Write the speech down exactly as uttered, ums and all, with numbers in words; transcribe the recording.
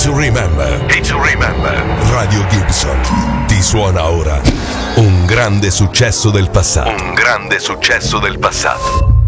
Hits Remember. Hits Remember. Radio Gibson ti suona ora un grande successo del passato. Un grande successo del passato.